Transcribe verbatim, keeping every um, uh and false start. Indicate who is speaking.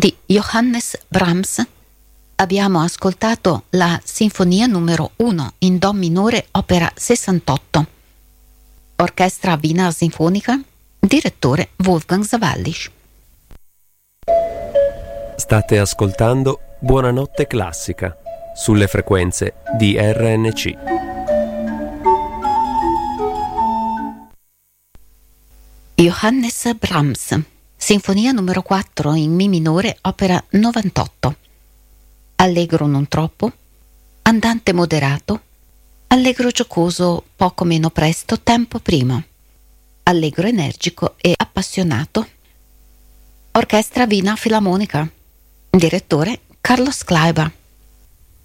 Speaker 1: di Johannes Brahms abbiamo ascoltato la Sinfonia numero uno in Do minore, opera sessantotto. Orchestra Wiener Sinfonica, direttore Wolfgang Sawallisch.
Speaker 2: State ascoltando Buonanotte Classica sulle frequenze di R N C.
Speaker 1: Johannes Brahms, Sinfonia numero quattro in Mi minore, opera novantotto. Allegro non troppo, andante moderato, allegro giocoso poco meno presto, tempo primo, allegro energico e appassionato. Orchestra Wiener Filarmonica, direttore Carlos Kleiber.